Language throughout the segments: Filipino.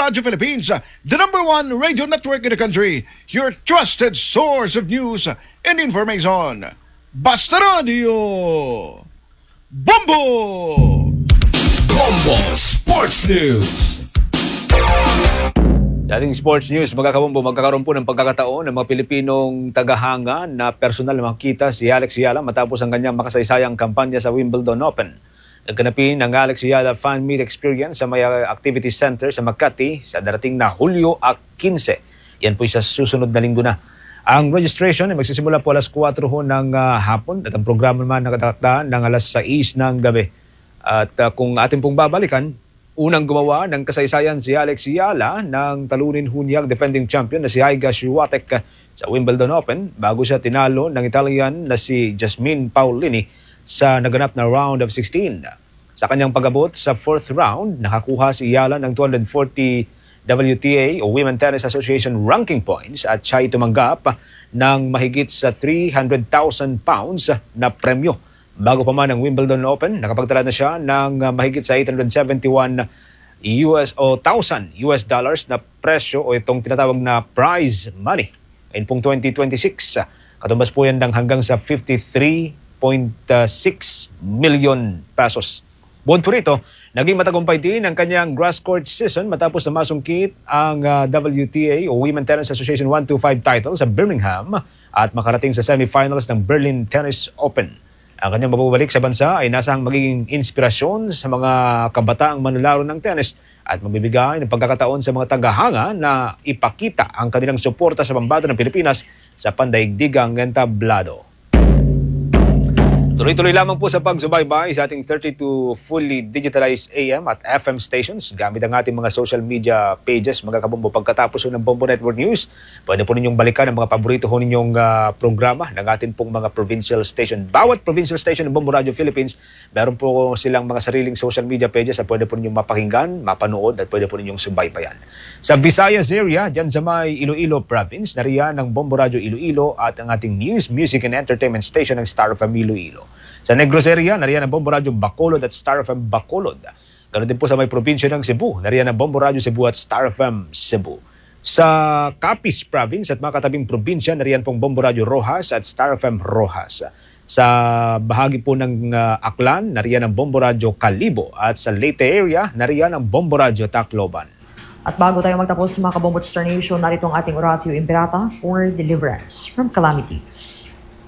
Radio Philippines, the #1 radio network in the country, your trusted source of news and information. Basta Radio! Bombo! Bombo Sports News! Dating sports news, magkakaroon po ng pagkakataon ng mga Pilipinong tagahanga na personal na makita si Alex Yala matapos ang kanyang makasaysayang kampanya sa Wimbledon Open. Nagganapin ang Alex Yala Fan Meet Experience sa may Activity Center sa Makati sa darating na Hulyo 15. Yan po sa susunod na linggo na. Ang registration ay magsisimula po alas 4 ng hapon at ang programa naman nakatakda ng alas 6 ng gabi. At kung atin pong babalikan, unang gumawa ng kasaysayan si Alex Yala ng talunin hunyag defending champion na si Iga Swiatek sa Wimbledon Open bago siya tinalo ng Italian na si Jasmine Paolini sa naganap na round of 16. Sa kanyang pag-abot sa 4th round, nakakuha si Yala ng 240 WTA o Women Tennis Association ranking points at siya tumanggap ng mahigit sa 300,000 pounds na premyo. Bago pa man ang Wimbledon Open, nakapagtala na siya ng mahigit sa 871,000 US dollars na presyo o itong tinatawag na prize money. Ngayon pong 2026, katumbas po yan ng hanggang sa 53.6 million pesos. Bukod po rito, naging matagumpay din ang kanyang grass court season matapos na masungkit ang WTA o Women Tennis Association 125 title sa Birmingham at makarating sa semifinals ng Berlin Tennis Open. Ang kanyang mababalik sa bansa ay nasang magiging inspirasyon sa mga kabataang manlalaro ng tennis at magbibigay ng pagkakataon sa mga tagahanga na ipakita ang kanilang suporta sa pambato ng Pilipinas sa pandaigdigang entablado. Tuloy-tuloy lamang po sa pagsubaybay sa ating 32 fully digitalized AM at FM stations gamit ang ating mga social media pages, mga kabombo. Pagkatapos ng Bombo Network News, pwede po ninyong balikan ang mga paborito ho ninyong programa ng ating pong mga provincial station. Bawat provincial station ng Bombo Radio Philippines, meron po silang mga sariling social media pages na pwede po ninyong mapakinggan, mapanood at pwede po ninyong subaybayan. Sa Visayas area, dyan sa may Iloilo Province, nariyan ang Bombo Radio Iloilo at ang ating news, music and entertainment station ng Star FM Iloilo. Sa Negros area, nariyan ang Bombo Radio Bacolod at Star FM Bacolod. Ganoon din po sa may probinsya ng Cebu, nariyan ang Bombo Radio Cebu at Star FM Cebu. Sa Capiz Province at mga katabing probinsya, nariyan pong Bombo Radio Rojas at Star FM Rojas. Sa bahagi po ng Aklan, nariyan ang Bombo Radio Calibo at sa Leyte area, nariyan ang Bombo Radio Tacloban. At bago tayo magtapos mga Kabombo Star Nation, narito ang ating Oratio Imperata for deliverance from calamities.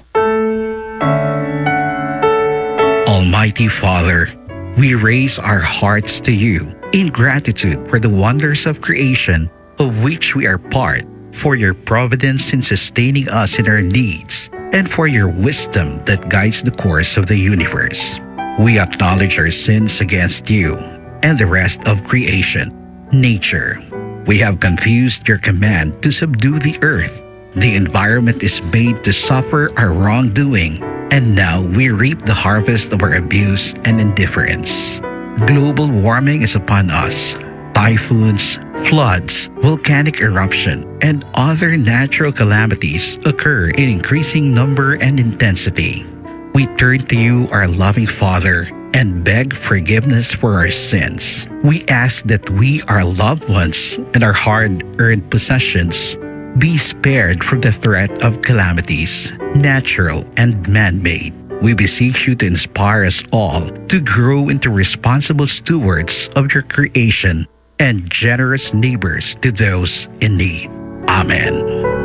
Almighty Father, we raise our hearts to you in gratitude for the wonders of creation of which we are part, for your providence in sustaining us in our needs, and for your wisdom that guides the course of the universe. We acknowledge our sins against you and the rest of creation, nature. We have confused your command to subdue the earth. The environment is made to suffer our wrongdoing, and now we reap the harvest of our abuse and indifference. Global warming is upon us. Typhoons, floods, volcanic eruption, and other natural calamities occur in increasing number and intensity. We turn to you, our loving Father, and beg forgiveness for our sins. We ask that we, our loved ones, and our hard-earned possessions be spared from the threat of calamities, natural and man-made. We beseech you to inspire us all to grow into responsible stewards of your creation and generous neighbors to those in need. Amen.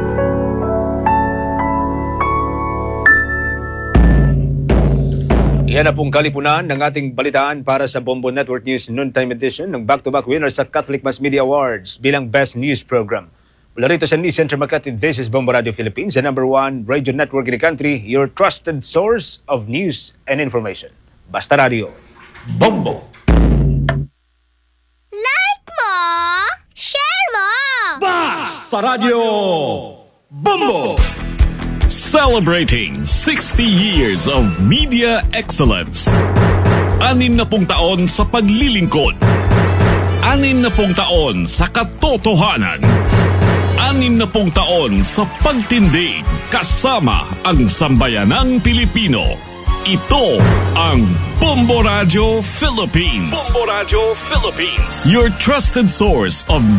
Yan na pong kalipunan ng ating balitaan para sa Bombo Network News Noontime Edition ng back-to-back winners sa Catholic Mass Media Awards bilang Best News Program. Mula rito sa News Center Makati, this is Bombo Radio Philippines, the #1 radio network in the country, your trusted source of news and information. Basta Radio. Bombo! Like mo! Share mo! Basta Radio Bombo! Celebrating 60 years of media excellence. 60 taon sa paglilingkod. 60 taon sa katotohanan. 60 taon sa pagtindig kasama ang sambayanang Pilipino. Ito ang Bombo Radio Philippines. Bombo Radio Philippines. Your trusted source of